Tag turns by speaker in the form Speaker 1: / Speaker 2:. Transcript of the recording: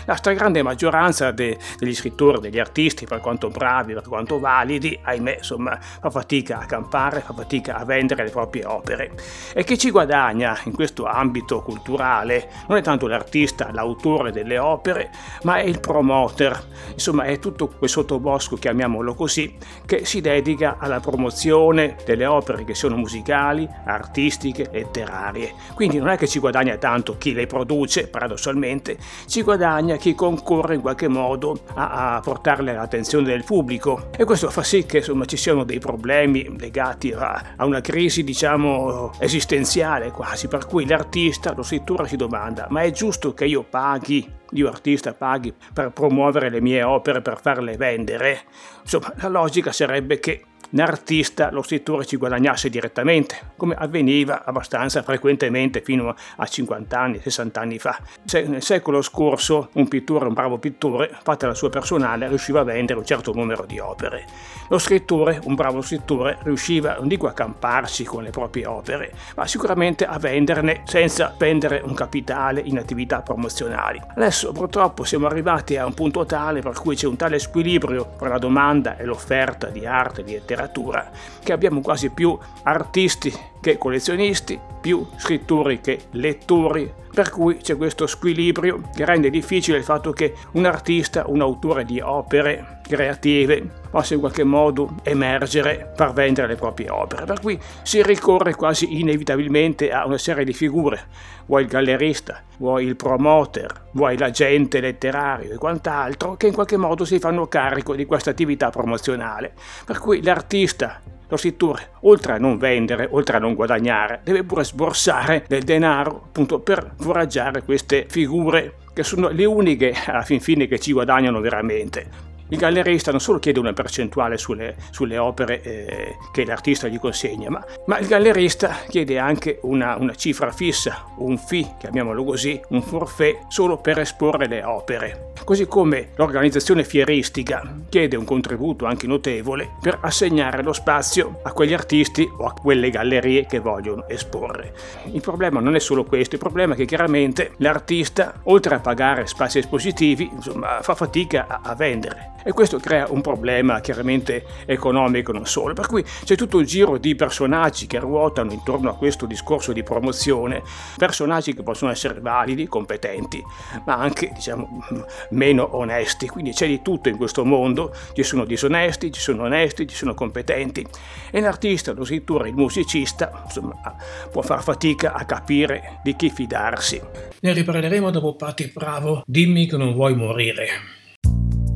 Speaker 1: La stragrande maggioranza degli scrittori, degli artisti, per quanto bravi, per quanto validi, ahimè, insomma, fa fatica a campare, fa fatica a vendere le proprie opere. E chi ci guadagna in questo ambito culturale non è tanto l'artista, l'autore delle opere, ma è il promoter, insomma è tutto quel sottobosco, chiamiamolo così, che si dedica alla promozione delle opere che sono musicali, artistiche, letterarie. Quindi non è che ci guadagna tanto chi le produce, paradossalmente, ci guadagna chi concorre in qualche modo a portarle all'attenzione del pubblico, e questo fa sì che insomma ci siano dei problemi legati a una crisi, diciamo, esistenziale quasi, per cui l'artista, lo scrittore, si domanda: ma è giusto che io artista paghi per promuovere le mie opere, per farle vendere? Insomma, la logica sarebbe che l'artista, lo scrittore, ci guadagnasse direttamente, come avveniva abbastanza frequentemente fino a 50 anni, 60 anni fa. Nel secolo scorso un bravo pittore, fatta la sua personale, riusciva a vendere un certo numero di opere. Lo scrittore, un bravo scrittore, riusciva, non dico a camparsi con le proprie opere, ma sicuramente a venderne senza spendere un capitale in attività promozionali. Adesso purtroppo siamo arrivati a un punto tale per cui c'è un tale squilibrio tra la domanda e l'offerta di arte, di letteratura, che abbiamo quasi più artisti che collezionisti, più scrittori che lettori, per cui c'è questo squilibrio che rende difficile il fatto che un artista, un autore di opere creative possa in qualche modo emergere per vendere le proprie opere, per cui si ricorre quasi inevitabilmente a una serie di figure, vuoi il gallerista, vuoi il promoter, vuoi l'agente letterario e quant'altro, che in qualche modo si fanno carico di questa attività promozionale, per cui l'artista, lo scrittore, oltre a non vendere, oltre a non guadagnare, deve pure sborsare del denaro appunto per foraggiare queste figure che sono le uniche alla fin fine che ci guadagnano veramente. Il gallerista non solo chiede una percentuale sulle opere che l'artista gli consegna, ma il gallerista chiede anche una cifra fissa, un fee, chiamiamolo così, un forfait, solo per esporre le opere. Così come l'organizzazione fieristica chiede un contributo anche notevole per assegnare lo spazio a quegli artisti o a quelle gallerie che vogliono esporre. Il problema non è solo questo, il problema è che chiaramente l'artista, oltre a pagare spazi espositivi, insomma, fa fatica a vendere. E questo crea un problema chiaramente economico non solo, per cui c'è tutto un giro di personaggi che ruotano intorno a questo discorso di promozione, personaggi che possono essere validi, competenti, ma anche, diciamo, meno onesti. Quindi c'è di tutto in questo mondo, ci sono disonesti, ci sono onesti, ci sono competenti, e l'artista, lo scrittore, il musicista, insomma, può far fatica a capire di chi fidarsi. Ne riparleremo dopo Patti Bravo, Dimmi che non vuoi morire.